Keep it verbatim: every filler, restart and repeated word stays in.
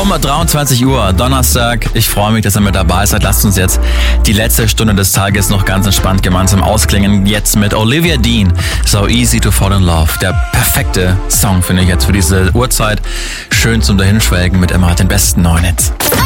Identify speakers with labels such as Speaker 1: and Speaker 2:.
Speaker 1: Um dreiundzwanzig Uhr, Donnerstag. Ich freue mich, dass ihr mit dabei seid. Lasst uns jetzt die letzte Stunde des Tages noch ganz entspannt gemeinsam ausklingen. Jetzt mit Olivia Dean. So Easy to Fall in Love. Der perfekte Song, finde ich jetzt für diese Uhrzeit. Schön zum Dahinschwelgen mit immer den besten neuen Hits.